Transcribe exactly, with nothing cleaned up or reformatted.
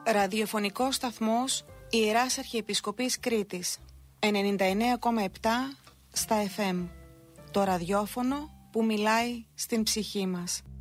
Ραδιοφωνικός σταθμός Ιεράς Αρχιεπισκοπής Κρήτης ενενήντα εννέα κόμμα επτά στα εφ εμ. Το ραδιόφωνο που μιλάει στην ψυχή μας.